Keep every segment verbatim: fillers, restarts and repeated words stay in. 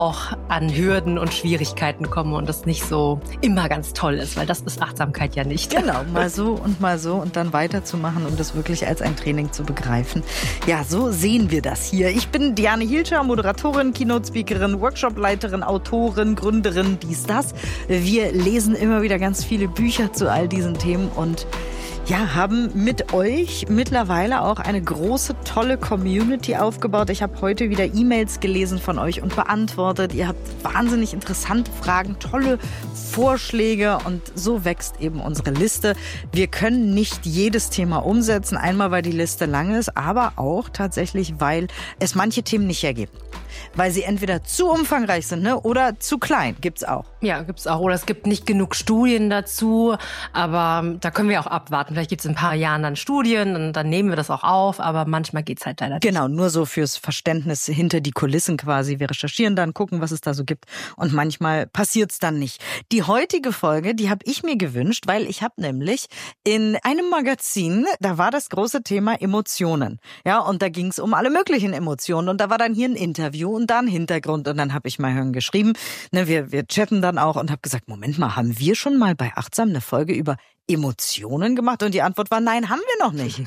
auch an Hürden und Schwierigkeiten kommen und das nicht so immer ganz toll ist, weil das ist Achtsamkeit ja nicht. Genau, mal so und mal so und dann weiterzumachen und das wirklich als ein Training zu begreifen. Ja, so sehen wir das hier. Ich bin Diane Hielscher, Moderatorin, Keynote-Speakerin, Workshopleiterin, Autorin, Gründerin, dies, das. Wir lesen immer wieder ganz viele Bücher zu all diesen Themen und ja, haben mit euch mittlerweile auch eine große, tolle Community aufgebaut. Ich habe heute wieder E-Mails gelesen von euch und beantwortet. Ihr habt wahnsinnig interessante Fragen, tolle Vorschläge und so wächst eben unsere Liste. Wir können nicht jedes Thema umsetzen, einmal weil die Liste lang ist, aber auch tatsächlich, weil es manche Themen nicht ergibt. Weil sie entweder zu umfangreich sind, ne, oder zu klein, gibt's auch. Ja, gibt's auch. Oder es gibt nicht genug Studien dazu, aber da können wir auch abwarten. Vielleicht gibt's in ein paar Jahren dann Studien und dann nehmen wir das auch auf, aber manchmal geht's halt leider nicht. Genau, nur so fürs Verständnis hinter die Kulissen quasi. Wir recherchieren dann, gucken, was es da so gibt und manchmal passiert's dann nicht. Die heutige Folge, die habe ich mir gewünscht, weil ich habe nämlich in einem Magazin, da war das große Thema Emotionen. Ja, und da ging's um alle möglichen Emotionen und da war dann hier ein Interview und da ein Hintergrund und dann habe ich mal hören geschrieben, ne, wir, wir chatten dann auch und habe gesagt, Moment mal, haben wir schon mal bei Achtsam eine Folge über Emotionen gemacht? Und die Antwort war, nein, haben wir noch nicht.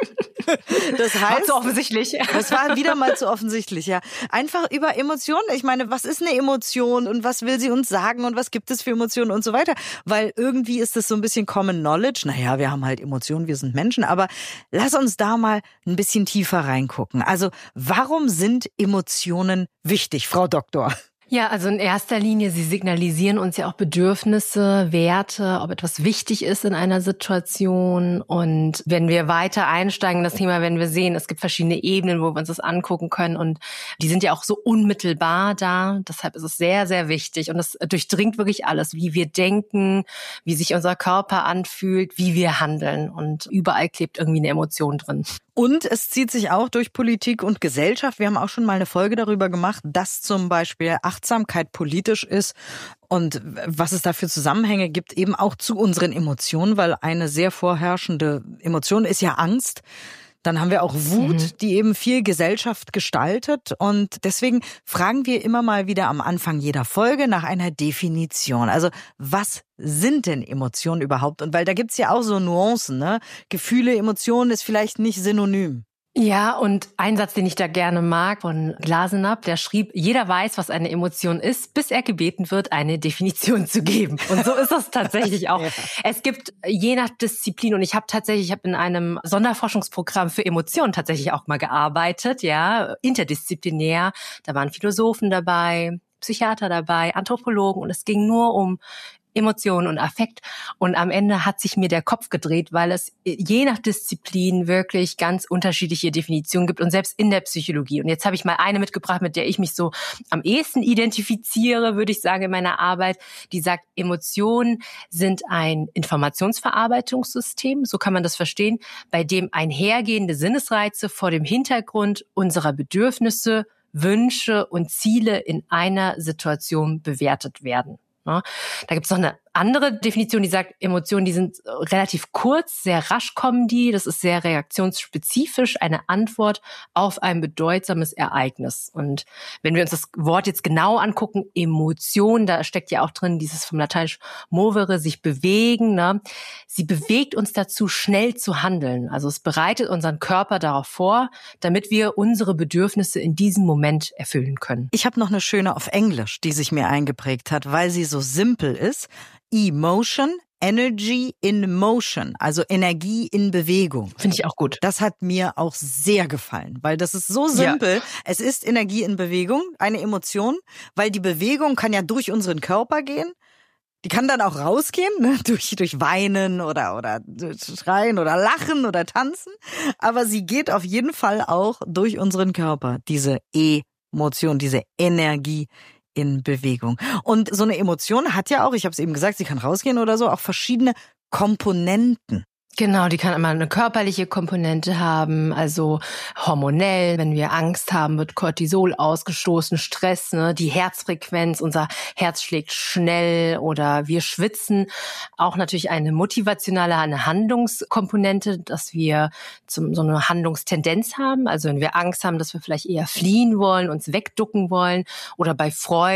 Das heißt, war zu offensichtlich. Das war wieder mal zu offensichtlich, ja. Einfach über Emotionen. Ich meine, was ist eine Emotion und was will sie uns sagen und was gibt es für Emotionen und so weiter? Weil irgendwie ist das so ein bisschen Common Knowledge. Naja, wir haben halt Emotionen, wir sind Menschen. Aber lass uns da mal ein bisschen tiefer reingucken. Also, warum sind Emotionen wichtig, Frau Doktor? Ja, also in erster Linie, sie signalisieren uns ja auch Bedürfnisse, Werte, ob etwas wichtig ist in einer Situation. Und wenn wir weiter einsteigen in das Thema, werden wir sehen, es gibt verschiedene Ebenen, wo wir uns das angucken können. Und die sind ja auch so unmittelbar da. Deshalb ist es sehr, sehr wichtig. Und es durchdringt wirklich alles, wie wir denken, wie sich unser Körper anfühlt, wie wir handeln. Und überall klebt irgendwie eine Emotion drin. Und es zieht sich auch durch Politik und Gesellschaft. Wir haben auch schon mal eine Folge darüber gemacht, dass zum Beispiel Achtsamkeit politisch ist und was es da für Zusammenhänge gibt, eben auch zu unseren Emotionen, weil eine sehr vorherrschende Emotion ist ja Angst. Dann haben wir auch Wut, mhm. die eben viel Gesellschaft gestaltet. Und deswegen fragen wir immer mal wieder am Anfang jeder Folge nach einer Definition. Also was sind denn Emotionen überhaupt? Und weil da gibt's ja auch so Nuancen, ne? Gefühle, Emotionen ist vielleicht nicht synonym. Ja, und ein Satz, den ich da gerne mag, von Glasenapp, der schrieb, jeder weiß, was eine Emotion ist, bis er gebeten wird, eine Definition zu geben. Und so ist es tatsächlich auch. Ja. Es gibt je nach Disziplin, und ich habe tatsächlich, ich habe in einem Sonderforschungsprogramm für Emotionen tatsächlich auch mal gearbeitet, ja, interdisziplinär. Da waren Philosophen dabei, Psychiater dabei, Anthropologen, und es ging nur um Emotionen und Affekt. Und am Ende hat sich mir der Kopf gedreht, weil es je nach Disziplin wirklich ganz unterschiedliche Definitionen gibt und selbst in der Psychologie. Und jetzt habe ich mal eine mitgebracht, mit der ich mich so am ehesten identifiziere, würde ich sagen, in meiner Arbeit. Die sagt, Emotionen sind ein Informationsverarbeitungssystem, so kann man das verstehen, bei dem einhergehende Sinnesreize vor dem Hintergrund unserer Bedürfnisse, Wünsche und Ziele in einer Situation bewertet werden. Da gibt es noch eine andere Definition, die sagt, Emotionen, die sind relativ kurz, sehr rasch kommen die. Das ist sehr reaktionsspezifisch, eine Antwort auf ein bedeutsames Ereignis. Und wenn wir uns das Wort jetzt genau angucken, Emotion, da steckt ja auch drin dieses vom Lateinisch movere, sich bewegen. Ne? Sie bewegt uns dazu, schnell zu handeln. Also es bereitet unseren Körper darauf vor, damit wir unsere Bedürfnisse in diesem Moment erfüllen können. Ich habe noch eine schöne auf Englisch, die sich mir eingeprägt hat, weil sie so simpel ist. Emotion, Energy in Motion, also Energie in Bewegung. Finde ich auch gut. Das hat mir auch sehr gefallen, weil das ist so simpel. Ja. Es ist Energie in Bewegung, eine Emotion, weil die Bewegung kann ja durch unseren Körper gehen. Die kann dann auch rausgehen, ne? durch, durch Weinen oder, oder Schreien oder Lachen oder Tanzen. Aber sie geht auf jeden Fall auch durch unseren Körper, diese Emotion, diese Energie in Bewegung. Und so eine Emotion hat ja auch, ich habe es eben gesagt, sie kann rausgehen oder so, auch verschiedene Komponenten. Genau, die kann immer eine körperliche Komponente haben, also hormonell. Wenn wir Angst haben, wird Cortisol ausgestoßen, Stress, ne, die Herzfrequenz, unser Herz schlägt schnell oder wir schwitzen. Auch natürlich eine motivationale, eine Handlungskomponente, dass wir zum, so eine Handlungstendenz haben. Also wenn wir Angst haben, dass wir vielleicht eher fliehen wollen, uns wegducken wollen oder bei Freude